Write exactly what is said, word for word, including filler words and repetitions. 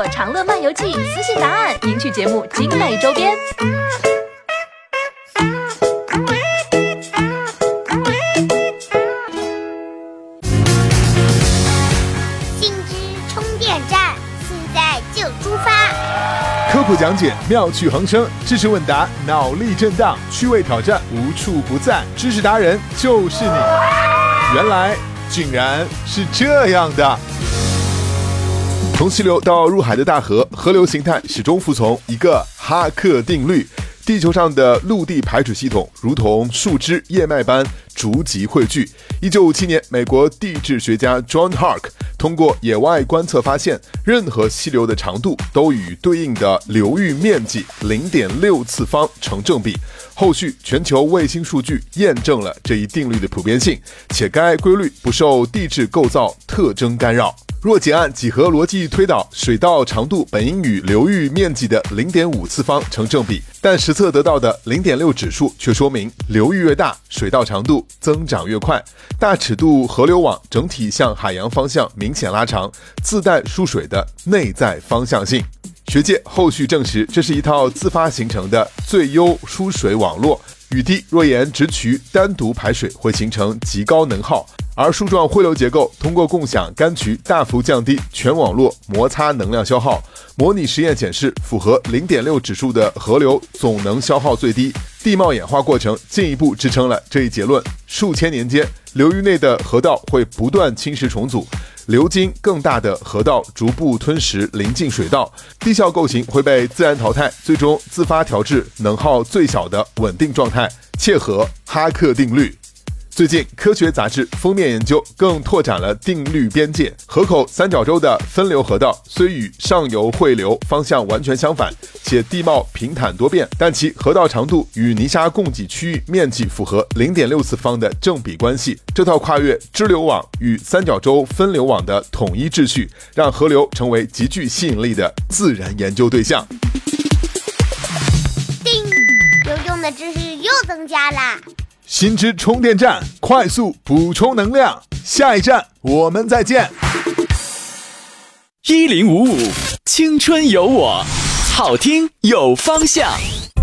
索“长乐漫游记”，私信答案，赢取节目精美周边。 信之充电站，现在就出发。 科普讲解妙趣横生，知识问答脑力震荡，趣味挑战无处不在，知识达人就是你。原来竟然是这样的。从溪流到入海的大河，河流形态始终服从一个哈克定律。地球上的陆地排水系统如同树枝叶脉般逐级汇聚。一九五七年，美国地质学家 John Hark 通过野外观测发现，任何溪流的长度都与对应的流域面积 零点六 次方成正比。后续全球卫星数据验证了这一定律的普遍性，且该规律不受地质构造特征干扰。若仅按几何逻辑推导，水道长度本应与流域面积的 零点五 次方成正比，但实测得到的 零点六 指数却说明流域越大，水道长度增长越快。大尺度河流网整体向海洋方向明显拉长，自带输水的内在方向性。学界后续证实，这是一套自发形成的最优输水网络。雨滴若沿直渠单独排水，会形成极高能耗，而树状汇流结构通过共享干渠大幅降低全网络摩擦能量消耗。模拟实验显示，符合 零点六 指数的河流总能消耗最低。地貌演化过程进一步支撑了这一结论。数千年间，流域内的河道会不断侵蚀重组，流经更大的河道逐步吞噬邻近水道，地壳构型会被自然淘汰，最终自发调至能耗最小的稳定状态，切合哈克定律。最近，科学杂志封面研究更拓展了定律边界。河口三角洲的分流河道虽与上游汇流方向完全相反，且地貌平坦多变，但其河道长度与泥沙供给区域面积符合 零点六 次方的正比关系。这套跨越支流网与三角洲分流网的统一秩序，让河流成为极具吸引力的自然研究对象。 叮，有用的知识又增加啦！ 新知充电站，快速补充能量。下一站我们再见。 一零五五青春有我，好听有方向。